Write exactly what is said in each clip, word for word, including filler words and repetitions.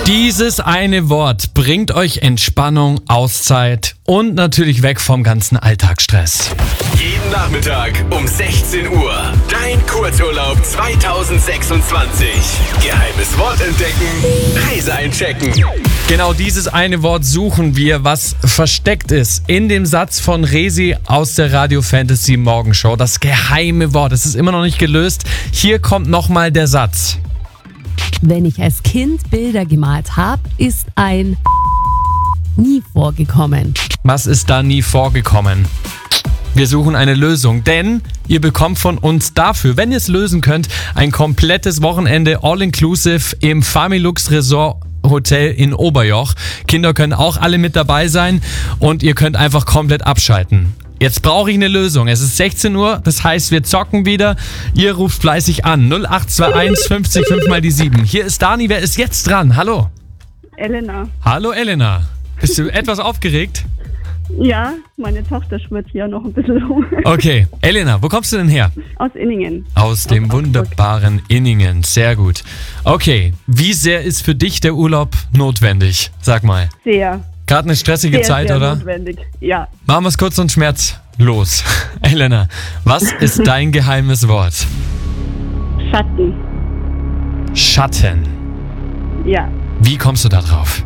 Dieses eine Wort bringt euch Entspannung, Auszeit und natürlich weg vom ganzen Alltagsstress. Jeden Nachmittag um sechzehn Uhr. Dein Kurzurlaub zweitausendsechsundzwanzig. Geheimes Wort entdecken. Reise einchecken. Genau dieses eine Wort suchen wir, was versteckt ist in dem Satz von Resi aus der Radio Fantasy Morgenshow. Das geheime Wort. Es ist immer noch nicht gelöst. Hier kommt nochmal der Satz. Wenn ich als Kind Bilder gemalt habe, ist ein nie vorgekommen. Was ist da nie vorgekommen? Wir suchen eine Lösung, denn ihr bekommt von uns dafür, wenn ihr es lösen könnt, ein komplettes Wochenende All-Inclusive im Familux Resort Hotel in Oberjoch. Kinder können auch alle mit dabei sein und ihr könnt einfach komplett abschalten. Jetzt brauche ich eine Lösung. Es ist sechzehn Uhr, das heißt, wir zocken wieder. Ihr ruft fleißig an. null acht zwei eins fünfzig fünf mal die sieben. Hier ist Dani. Wer ist jetzt dran? Hallo. Elena. Hallo Elena. Bist du etwas aufgeregt? Ja, meine Tochter schwirrt hier noch ein bisschen rum. Okay. Elena, wo kommst du denn her? Aus Inningen. Aus dem wunderbaren Inningen. Sehr gut. Okay. Wie sehr ist für dich der Urlaub notwendig? Sag mal. Sehr. Gerade eine stressige Sehr, Zeit, sehr oder? notwendig. Ja. Machen wir es kurz und schmerzlos. Elena, was ist dein geheimes Wort? Schatten. Schatten. Ja. Wie kommst du da drauf?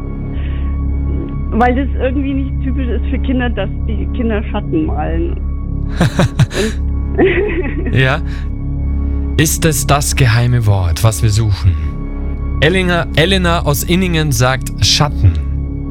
Weil das irgendwie nicht typisch ist für Kinder, dass die Kinder Schatten malen. Ja. Ist es das geheime Wort, was wir suchen? Elena, Elena aus Inningen sagt Schatten.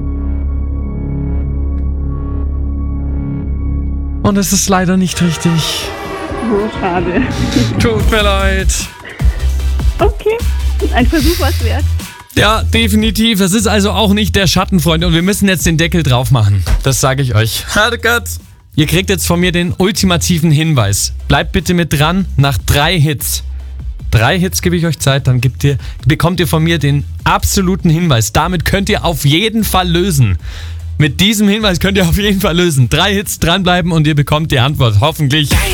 Und es ist leider nicht richtig. Oh, schade. Tut mir leid. Okay. Ein Versuch was wert. Ja, definitiv. Es ist also auch nicht der Schattenfreund und wir müssen jetzt den Deckel drauf machen. Das sage ich euch. Ihr kriegt jetzt von mir den ultimativen Hinweis. Bleibt bitte mit dran nach drei Hits. Drei Hits gebe ich euch Zeit, dann gebt ihr, bekommt ihr von mir den absoluten Hinweis. Damit könnt ihr auf jeden Fall lösen. Mit diesem Hinweis könnt ihr auf jeden Fall lösen. Drei Hits dranbleiben und ihr bekommt die Antwort. Hoffentlich.